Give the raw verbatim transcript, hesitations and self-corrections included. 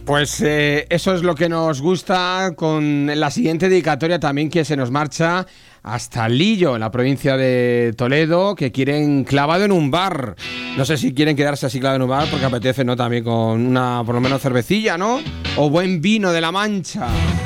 Pues eh, eso es lo que nos gusta con la siguiente dedicatoria también, que se nos marcha hasta Lillo, en la provincia de Toledo, que quieren clavado en un bar. No sé si quieren quedarse así clavado en un bar porque apetece, ¿no? También con una, por lo menos, cervecilla, ¿no? O buen vino de la Mancha.